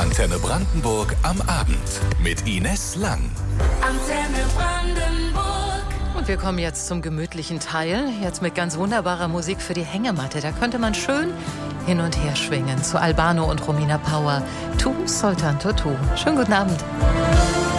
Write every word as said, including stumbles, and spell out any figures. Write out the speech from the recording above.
Antenne Brandenburg am Abend mit Ines Lang. Antenne Brandenburg. Und wir kommen jetzt zum gemütlichen Teil. Jetzt mit ganz wunderbarer Musik für die Hängematte. Da könnte man schön hin und her schwingen. Zu Albano und Romina Power. Tu, Soltan Tutu. Schönen guten Abend.